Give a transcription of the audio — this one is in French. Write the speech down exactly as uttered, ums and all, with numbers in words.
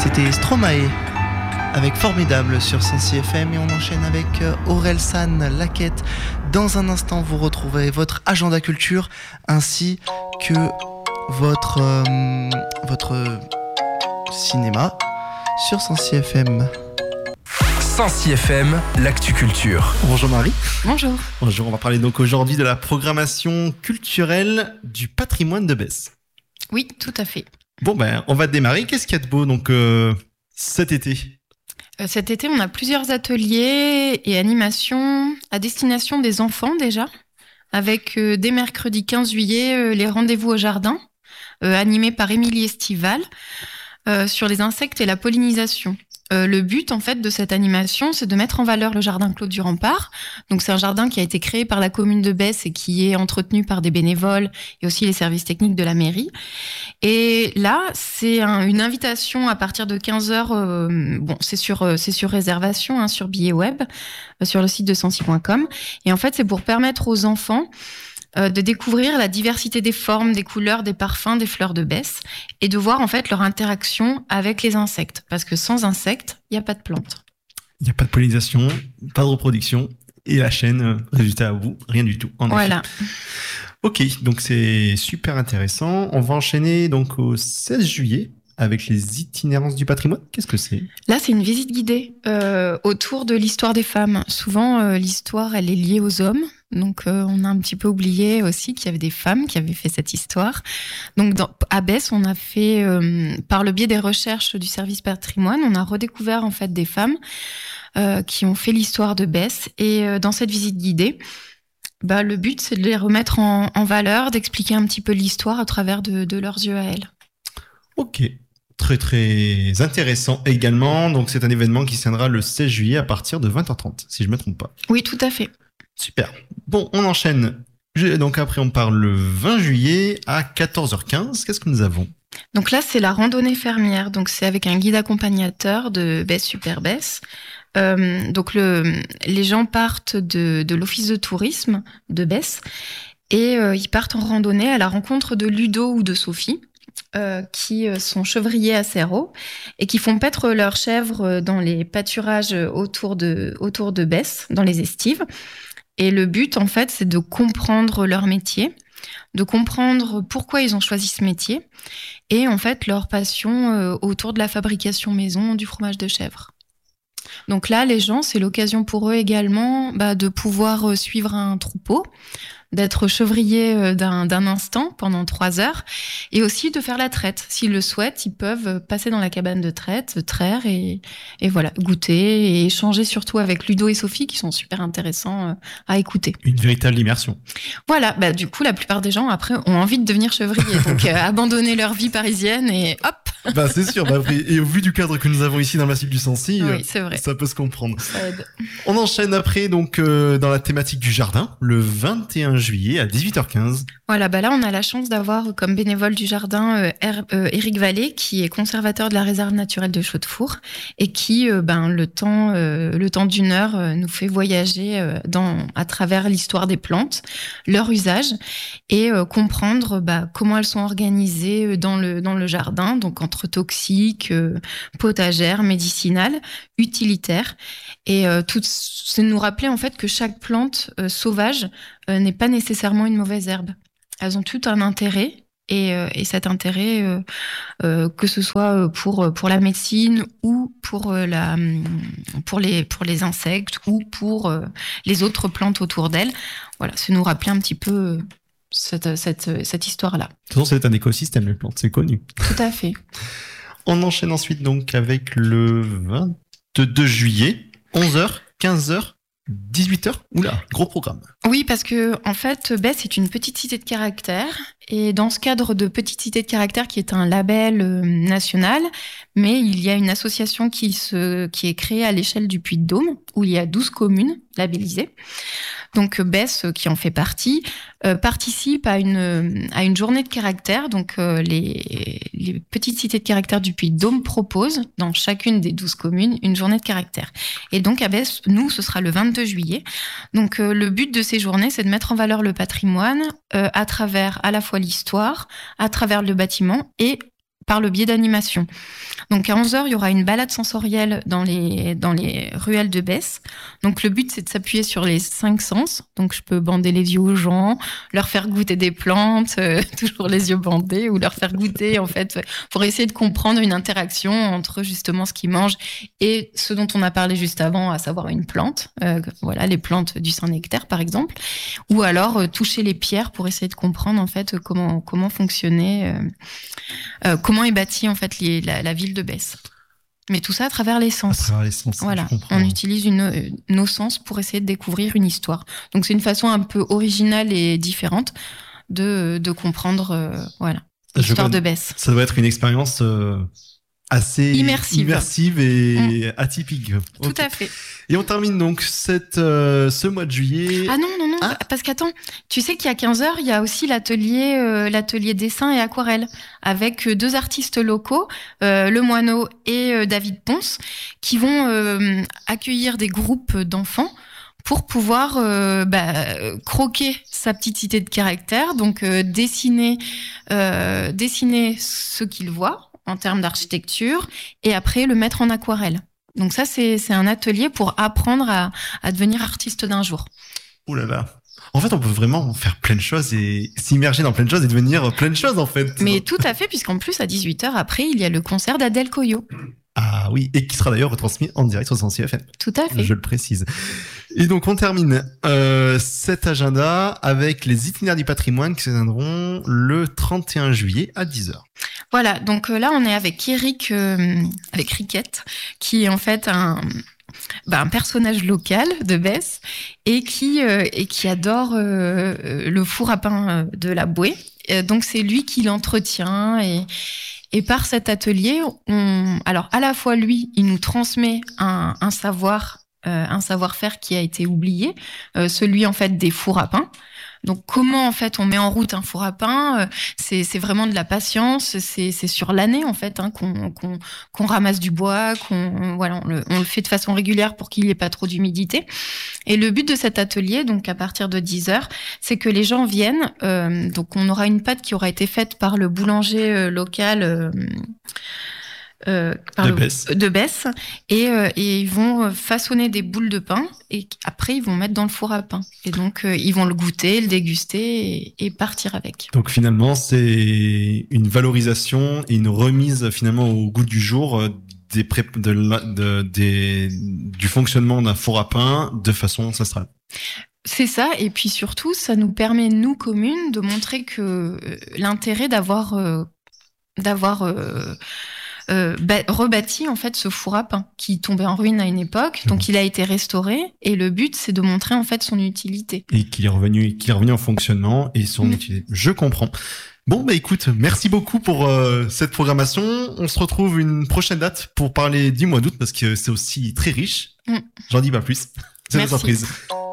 C'était Stromae avec Formidable sur Sensi F M et on enchaîne avec Aurel San, La Quête. Dans un instant, vous retrouverez votre agenda culture ainsi que votre, euh, votre cinéma sur Sensi F M. Sensi F M, l'actu culture. Bonjour Marie. Bonjour. Bonjour, on va parler donc aujourd'hui de la programmation culturelle du patrimoine de Besse. Oui, tout à fait. Bon ben, on va démarrer. Qu'est-ce qu'il y a de beau donc euh, cet été ? euh, Cet été, on a plusieurs ateliers et animations à destination des enfants déjà, avec euh, dès mercredi quinze juillet euh, les rendez-vous au jardin, euh, animés par Émilie Estival, euh, sur les insectes et la pollinisation. Euh, le but, en fait, de cette animation, c'est de mettre en valeur le jardin Claude du Rempart. Donc, c'est un jardin qui a été créé par la commune de Besse et qui est entretenu par des bénévoles et aussi les services techniques de la mairie. Et là, c'est un, une invitation à partir de quinze heures. Euh, bon, c'est sur, euh, c'est sur réservation, hein, sur billet web, euh, sur le site de sensi point com. Et en fait, c'est pour permettre aux enfants euh, de découvrir la diversité des formes, des couleurs, des parfums, des fleurs de Besse et de voir en fait leur interaction avec les insectes. Parce que sans insectes, il n'y a pas de plantes. Il n'y a pas de pollinisation, pas de reproduction et la chaîne, résultat à bout, rien du tout. En Voilà. effet. Ok, donc c'est super intéressant. On va enchaîner donc au seize juillet avec les itinérances du patrimoine. Qu'est-ce que c'est ? Là, c'est une visite guidée euh, autour de l'histoire des femmes. Souvent, euh, l'histoire, elle est liée aux hommes. Donc, euh, on a un petit peu oublié aussi qu'il y avait des femmes qui avaient fait cette histoire. Donc, dans, à Besse, on a fait, euh, par le biais des recherches du service patrimoine, on a redécouvert en fait des femmes euh, qui ont fait l'histoire de Besse. Et euh, dans cette visite guidée, bah, le but, c'est de les remettre en, en valeur, d'expliquer un petit peu l'histoire à travers de, de leurs yeux à elles. Ok. Très très intéressant également. Donc c'est un événement qui se tiendra le seize juillet à partir de vingt heures trente, si je me trompe pas. Oui, tout à fait. Super. Bon, on enchaîne. Donc après on parle le vingt juillet à quatorze heures quinze. Qu'est-ce que nous avons ? Donc là, c'est la randonnée fermière. Donc c'est avec un guide accompagnateur de Besse Super Besse. Euh, donc le, les gens partent de, de l'office de tourisme de Besse et euh, ils partent en randonnée à la rencontre de Ludo ou de Sophie. Euh, qui sont chevriers à Serrault et qui font paître leurs chèvres dans les pâturages autour de, autour de Besse, dans les estives. Et le but, en fait, c'est de comprendre leur métier, de comprendre pourquoi ils ont choisi ce métier et, en fait, leur passion euh, autour de la fabrication maison du fromage de chèvre. Donc là, les gens, c'est l'occasion pour eux également bah, de pouvoir suivre un troupeau, d'être chevrier d'un, d'un instant pendant trois heures et aussi de faire la traite. S'ils le souhaitent, ils peuvent passer dans la cabane de traite, traire et, et voilà, goûter et échanger surtout avec Ludo et Sophie qui sont super intéressants à écouter. Une véritable immersion. Voilà, bah, du coup, la plupart des gens après ont envie de devenir chevriers, donc euh, abandonner leur vie parisienne et hop. Bah c'est sûr, bah, et au vu du cadre que nous avons ici dans le massif du Sensi, oui, c'est vrai. Ça peut se comprendre. Ça aide. On enchaîne après donc euh, dans la thématique du jardin, le vingt et un juillet à dix-huit heures quinze. Voilà, bah là on a la chance d'avoir comme bénévole du jardin euh, er, euh, Éric Vallée qui est conservateur de la réserve naturelle de Chaux-de-Four et qui euh, ben le temps euh, le temps d'une heure euh, nous fait voyager euh, dans à travers l'histoire des plantes, leur usage et euh, comprendre bah, comment elles sont organisées dans le dans le jardin, donc entre toxiques, euh, potagères, médicinales, utilitaires et euh, tout c'est nous rappeler en fait que chaque plante euh, sauvage euh, n'est pas nécessairement une mauvaise herbe. Elles ont tout un intérêt et, euh, et cet intérêt, euh, euh, que ce soit pour pour la médecine ou pour euh, la pour les pour les insectes ou pour euh, les autres plantes autour d'elles. Voilà, c'est nous rappeler un petit peu cette cette cette histoire-là. De toute façon, c'est un écosystème les plantes, c'est connu. Tout à fait. On enchaîne ensuite donc avec le vingt-deux juillet, onze heures, quinze heures. dix-huit heures, oula, gros programme. Oui, parce que en fait, Besse est une petite cité de caractère, et dans ce cadre de petite cité de caractère, qui est un label euh, national, mais il y a une association qui se qui est créée à l'échelle du Puy-de-Dôme, où il y a douze communes labellisées. Donc Besse, qui en fait partie, euh, participe à une à une journée de caractère. Donc euh, les les petites cités de caractère du Puy-de-Dôme proposent dans chacune des douze communes une journée de caractère. Et donc à Besse, nous, ce sera le vingt-deux juillet. Donc euh, le but de ces journées, c'est de mettre en valeur le patrimoine euh, à travers à la fois l'histoire, à travers le bâtiment et par le biais d'animation. Donc à onze heures, il y aura une balade sensorielle dans les dans les ruelles de Besse. Donc le but, c'est de s'appuyer sur les cinq sens. Donc je peux bander les yeux aux gens, leur faire goûter des plantes, euh, toujours les yeux bandés, ou leur faire goûter, en fait, pour essayer de comprendre une interaction entre justement ce qu'ils mangent et ce dont on a parlé juste avant, à savoir une plante. Euh, voilà, les plantes du Saint-Nectaire, par exemple. Ou alors euh, toucher les pierres pour essayer de comprendre, en fait, comment comment fonctionnait, euh, euh, comment est bâtie, en fait, les, la, la ville de Besse. Mais tout ça à travers les sens. À travers les sens, voilà, on utilise une, nos sens pour essayer de découvrir une histoire. Donc c'est une façon un peu originale et différente de, de comprendre euh, voilà, l'histoire de Besse. Ça doit être une expérience euh, assez immersive, immersive et mmh. atypique. Tout okay. à fait. Et on termine donc cette, euh, ce mois de juillet. Ah non, non, non, ah. parce qu'attends, tu sais qu'à quinze heures, il y a aussi l'atelier, euh, l'atelier dessin et aquarelle avec deux artistes locaux, euh, Le Moineau et euh, David Ponce, qui vont euh, accueillir des groupes d'enfants pour pouvoir euh, bah, croquer sa petite cité de caractère, donc euh, dessiner, euh, dessiner ce qu'ils voient en termes d'architecture et après le mettre en aquarelle. Donc ça, c'est, c'est un atelier pour apprendre à, à devenir artiste d'un jour. Ouh là là. En fait, on peut vraiment faire plein de choses et s'immerger dans plein de choses et devenir plein de choses, en fait. Mais tout à fait, puisqu'en plus, à dix-huit heures, après, il y a le concert d'Adèle Coyot. Ah oui, et qui sera d'ailleurs retransmis en direct sur Sensi F M. Tout à fait. Je le précise. Et donc, on termine euh, cet agenda avec les itinéraires du patrimoine qui se tiendront le trente et un juillet à dix heures. Voilà, donc euh, là, on est avec Eric, euh, avec Riquette, qui est en fait un... Bah, un personnage local de Besse et qui euh, et qui adore euh, le four à pain de la Bouée. Euh, donc c'est lui qui l'entretient et et par cet atelier, on alors à la fois lui, il nous transmet un, un savoir euh, un savoir-faire qui a été oublié, euh, celui en fait des fours à pain. Donc comment en fait on met en route un four à pain, euh, c'est c'est vraiment de la patience, c'est c'est sur l'année en fait hein, qu'on qu'on qu'on ramasse du bois, qu'on voilà, on le on le fait de façon régulière pour qu'il y ait pas trop d'humidité. Et le but de cet atelier, donc à partir de dix heures, c'est que les gens viennent, euh, donc on aura une pâte qui aura été faite par le boulanger euh, local euh, Euh, par de, le, Besse. de Besse et, euh, et ils vont façonner des boules de pain et après ils vont mettre dans le four à pain et donc euh, ils vont le goûter, le déguster et, et partir avec. Donc finalement c'est une valorisation et une remise finalement au goût du jour euh, des pré- de, la, de, des, du fonctionnement d'un four à pain de façon ancestrale. C'est ça, et puis surtout ça nous permet nous communes de montrer que euh, l'intérêt d'avoir euh, d'avoir euh, Euh, bah, rebâti en fait ce four à pain qui tombait en ruine à une époque, donc mmh. il a été restauré et le but c'est de montrer en fait son utilité et qu'il est revenu qu'il est revenu en fonctionnement et son mmh. utilité. Je comprends. Bon bah écoute, merci beaucoup pour euh, cette programmation. On se retrouve une prochaine date pour parler du mois d'août parce que c'est aussi très riche. Mmh. J'en dis pas plus. C'est une surprise.